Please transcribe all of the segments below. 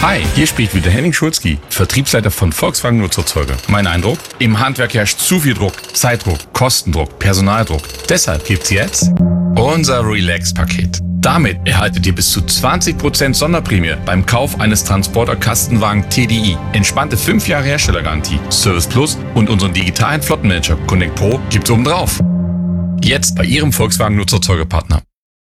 Hi, hier spricht wieder Henning Schulzki, Vertriebsleiter von Volkswagen Nutzerzeuge. Mein Eindruck? Im Handwerk herrscht zu viel Druck, Zeitdruck, Kostendruck, Personaldruck. Deshalb gibt's jetzt unser Relax-Paket. Damit erhaltet ihr bis zu 20% Sonderprämie beim Kauf eines Transporter-Kastenwagen TDI. Entspannte 5 Jahre Herstellergarantie, Service Plus und unseren digitalen Flottenmanager Connect Pro gibt's obendrauf. Jetzt bei Ihrem Volkswagen Nutzerzeugepartner.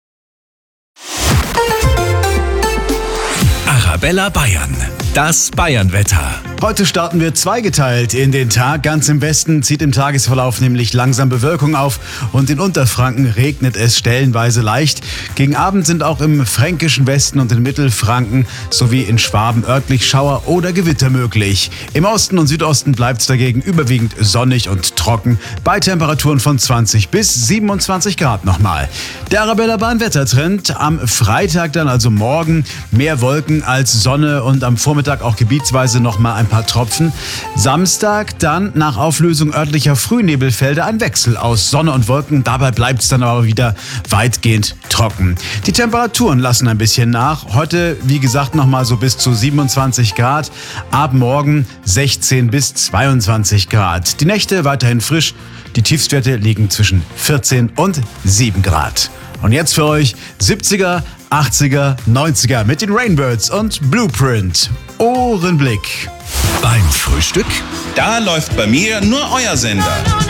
Arabella Bayern, das Bayernwetter. Heute starten wir zweigeteilt in den Tag. Ganz im Westen zieht im Tagesverlauf nämlich langsam Bewölkung auf und in Unterfranken regnet es stellenweise leicht. Gegen Abend sind auch im fränkischen Westen und in Mittelfranken sowie in Schwaben örtlich Schauer oder Gewitter möglich. Im Osten und Südosten bleibt es dagegen überwiegend sonnig und trocken bei Temperaturen von 20 bis 27 Grad nochmal. Der Arabella Bayern Wettertrend am Freitag dann, also morgen, mehr Wolken als Sonne und am Vormittag auch gebietsweise nochmal ein paar Tropfen. Samstag dann nach Auflösung örtlicher Frühnebelfelder ein Wechsel aus Sonne und Wolken. Dabei bleibt es dann aber wieder weitgehend trocken. Die Temperaturen lassen ein bisschen nach. Heute, wie gesagt, nochmal so bis zu 27 Grad. Ab morgen 16 bis 22 Grad. Die Nächte weiterhin frisch. Die Tiefstwerte liegen zwischen 14 und 7 Grad. Und jetzt für euch 70er, 80er, 90er mit den Rainbirds und Blueprint. Ohrenblick. Beim Frühstück Da läuft bei mir nur euer Sender.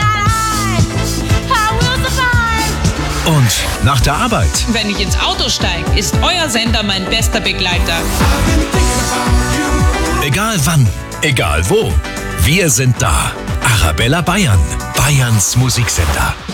und nach der Arbeit. Wenn ich ins Auto steige, ist euer Sender mein bester Begleiter. Egal wann, egal wo, wir sind da. Arabella Bayern, Bayerns Musiksender.